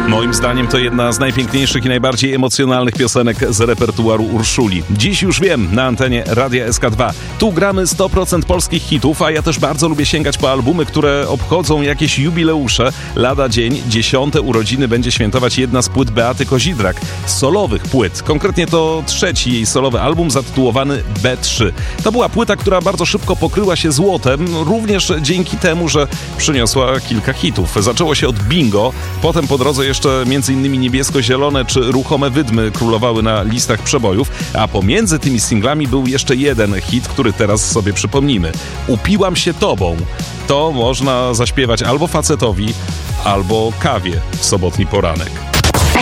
Moim zdaniem to jedna z najpiękniejszych i najbardziej emocjonalnych piosenek z repertuaru Urszuli. Dziś już wiem, na antenie Radia SK2. Tu gramy 100% polskich hitów, a ja też bardzo lubię sięgać po albumy, które obchodzą jakieś jubileusze. Lada dzień, 10. urodziny będzie świętować jedna z płyt Beaty Kozidrak. Solowych płyt. Konkretnie to trzeci jej solowy album zatytułowany B3. To była płyta, która bardzo szybko pokryła się złotem, również dzięki temu, że przyniosła kilka hitów. Zaczęło się od Bingo, potem po drodze jeszcze m.in. Niebiesko-zielone czy Ruchome wydmy królowały na listach przebojów, a pomiędzy tymi singlami był jeszcze jeden hit, który teraz sobie przypomnimy. Upiłam się tobą. To można zaśpiewać albo facetowi, albo kawie w sobotni poranek.